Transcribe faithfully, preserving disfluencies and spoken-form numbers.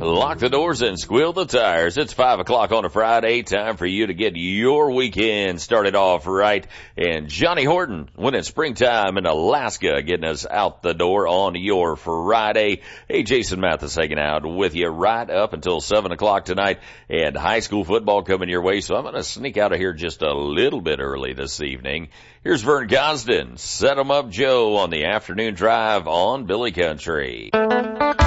Lock the doors and squeal the tires. It's five o'clock on a Friday. Time for you to get your weekend started off right. And Johnny Horton, when it's springtime in Alaska, getting us out the door on your Friday. Hey, Jason Mathis hanging out with you right up until seven o'clock tonight. And high school football coming your way. So I'm going to sneak out of here just a little bit early this evening. Here's Vern Gosden. Set 'em up Joe on the afternoon drive on Billy Country.